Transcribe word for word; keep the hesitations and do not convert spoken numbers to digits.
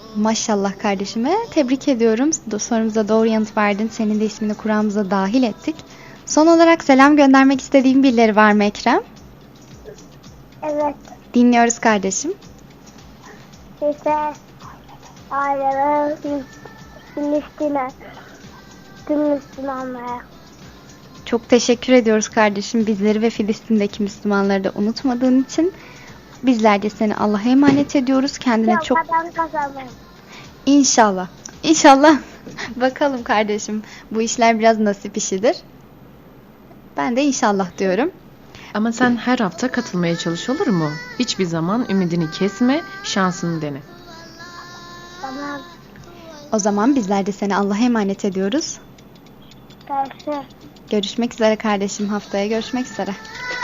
Maşallah kardeşime. Tebrik ediyorum. Do- Sorumuza doğru yanıt verdin. Senin de ismini Kur'an'ımıza dahil ettik. Son olarak selam göndermek istediğin birileri var mı Ekrem? Evet. Dinliyoruz kardeşim. İşte aileme, Filistin'e, tüm Müslümanlara. Çok teşekkür ediyoruz kardeşim. Bizleri ve Filistin'deki Müslümanları da unutmadığın için. Bizler de seni Allah'a emanet ediyoruz. Kendine Yok, çok ben kazanırım. İnşallah. İnşallah. Bakalım kardeşim. Bu işler biraz nasip işidir. Ben de inşallah diyorum. Ama sen her hafta katılmaya çalış, olur mu? Hiçbir zaman ümidini kesme, şansını dene. Tamam. O zaman bizler de seni Allah'a emanet ediyoruz. Görüşürüz. Görüşmek üzere kardeşim. Haftaya görüşmek üzere.